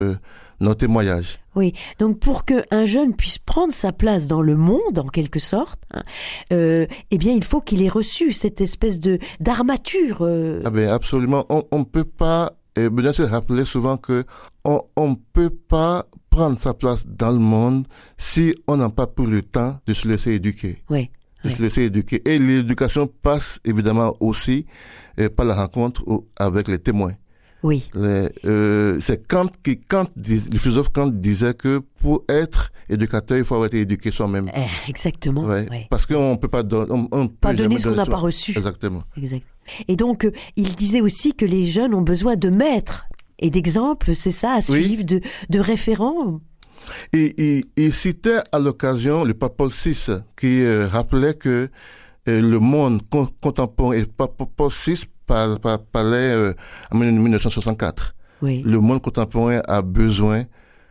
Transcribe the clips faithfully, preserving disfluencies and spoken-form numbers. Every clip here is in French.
euh, notre témoignage. Oui, donc pour qu'un jeune puisse prendre sa place dans le monde, en quelque sorte, hein, euh, eh bien, il faut qu'il ait reçu cette espèce de d'armature. Euh... Ah ben absolument, on ne peut pas, et Benoît XVI rappelait souvent que on ne peut pas prendre sa place dans le monde si on n'a pas pris le temps de se laisser éduquer. Oui. De oui. se laisser éduquer. Et l'éducation passe évidemment aussi euh, par la rencontre au, avec les témoins. Oui. Les, euh, c'est Kant qui, Kant, le philosophe Kant disait que pour être éducateur, il faut avoir été éduqué soi-même. Eh, exactement. Ouais, ouais. Parce qu'on peut pas donner, on, on pas peut donner ce qu'on n'a soi. pas reçu. Exactement. Exact. Et donc, euh, il disait aussi que les jeunes ont besoin de maîtres et d'exemples, c'est ça, à suivre, oui. de, de référents. Et il, il citait à l'occasion le pape Paul six qui euh, rappelait que euh, le monde con, contemporain, et pape Paul six parlait par, par, euh, en dix-neuf cent soixante-quatre. Oui. Le monde contemporain a besoin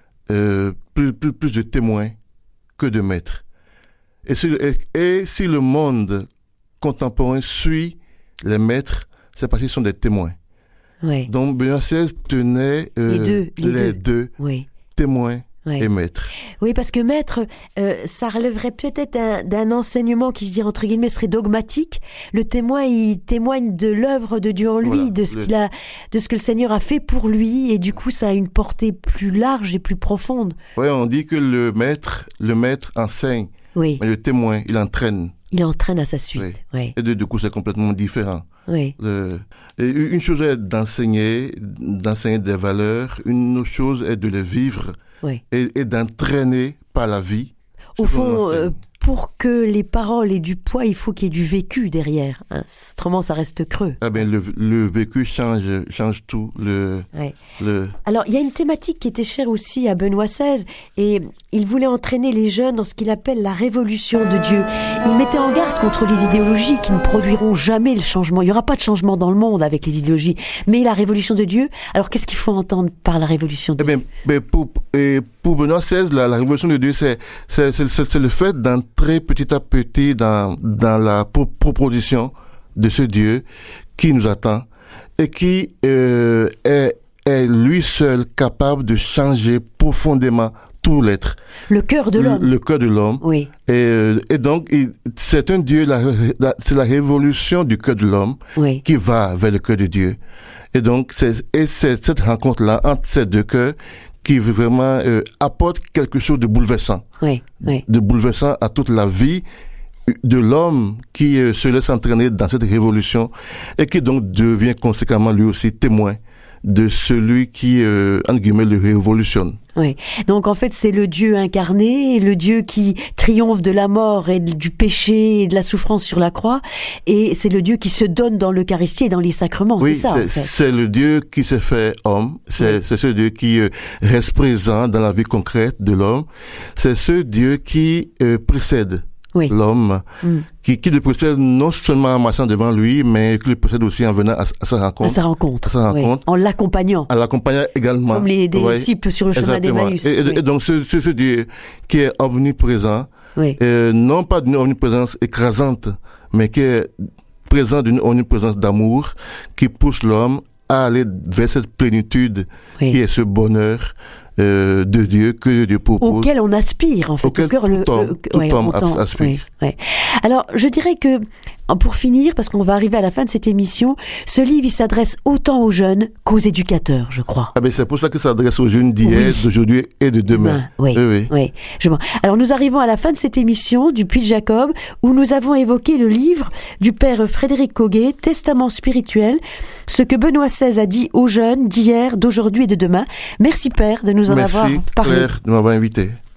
euh, plus, plus, plus de témoins que de maîtres. Et si, et, et si le monde contemporain suit les maîtres, c'est parce qu'ils sont des témoins. Oui. Donc Benoît seize tenait euh, les deux, les les deux. deux oui. témoins. Oui. Et maître. Oui, parce que maître, euh, ça relèverait peut-être d'un, d'un enseignement qui, je dirais entre guillemets, serait dogmatique. Le témoin, il témoigne de l'œuvre de Dieu en lui, voilà, de ce le... qu'il a, de ce que le Seigneur a fait pour lui, et du coup, ça a une portée plus large et plus profonde. Oui, on dit que le maître, le maître enseigne, oui. mais le témoin, il entraîne. Il entraîne à sa suite. Oui. Oui. Et de, du coup, c'est complètement différent. Oui. Le, et une chose est d'enseigner, d'enseigner des valeurs. Une autre chose est de les vivre. Oui. Et, et d'entraîner par la vie. Au fond, euh, pour que les paroles aient du poids, il faut qu'il y ait du vécu derrière. Hein. Autrement, ça reste creux. Ah ben, le, le vécu change, change tout. Le, ouais. le... Alors, il y a une thématique qui était chère aussi à Benoît seize, et il voulait entraîner les jeunes dans ce qu'il appelle la révolution de Dieu. Il mettait en garde contre les idéologies qui ne produiront jamais le changement. Il n'y aura pas de changement dans le monde avec les idéologies. Mais la révolution de Dieu, alors qu'est-ce qu'il faut entendre par la révolution de eh ben, Dieu ben pour, et pour Benoît seize, la, la révolution de Dieu, c'est, c'est, c'est, c'est le fait d'entrer petit à petit dans, dans la proposition de ce Dieu qui nous attend et qui euh, est, est lui seul capable de changer profondément tout l'être. Le cœur de l'homme. Le, le cœur de l'homme. Oui. Et, euh, et donc, il, c'est un Dieu, la, la, c'est la révolution du cœur de l'homme oui. qui va vers le cœur de Dieu. Et donc, c'est, et c'est cette rencontre-là entre ces deux cœurs qui vraiment euh, apporte quelque chose de bouleversant. Oui, oui. De bouleversant à toute la vie de l'homme qui euh, se laisse entraîner dans cette révolution et qui donc devient conséquemment lui aussi témoin de celui qui, euh, entre guillemets, le révolutionne. Oui. Donc en fait, c'est le Dieu incarné, le Dieu qui triomphe de la mort et du péché et de la souffrance sur la croix, et c'est le Dieu qui se donne dans l'Eucharistie et dans les sacrements, oui, c'est ça c'est, en fait. c'est le Dieu qui s'est fait homme, c'est, oui. c'est ce Dieu qui euh, reste présent dans la vie concrète de l'homme, c'est ce Dieu qui euh, précède oui. l'homme, mm. qui, qui le précède non seulement en marchant devant lui, mais qui le précède aussi en venant à, à sa rencontre. À sa rencontre. À sa rencontre. Oui. En l'accompagnant. En l'accompagnant également. Comme les disciples ouais. sur le chemin d'Emmaüs. Et, et, oui. et donc, ce, ce, ce Dieu qui est omniprésent, oui. euh, non pas d'une omniprésence écrasante, mais qui est présent d'une omniprésence d'amour, qui pousse l'homme à aller vers cette plénitude, oui. qui est ce bonheur, Euh, de Dieu que Dieu propose. Auquel on aspire, en fait. Auquel Auquel tout le, homme, le, tout ouais, homme autant, aspire. Ouais, ouais. Alors, je dirais que, pour finir, parce qu'on va arriver à la fin de cette émission, ce livre, il s'adresse autant aux jeunes qu'aux éducateurs, je crois. Ah ben, c'est pour ça qu'il s'adresse aux jeunes d'hier, oui. d'aujourd'hui et de demain. Ben, oui, oui, oui. oui. Je... Alors, nous arrivons à la fin de cette émission du Puits de Jacob, où nous avons évoqué le livre du père Frédéric Coguet, Testament spirituel, ce que Benoît seize a dit aux jeunes d'hier, d'aujourd'hui et de demain. Merci, père, de nous en Merci, avoir parlé. Claire, de m'avoir invité.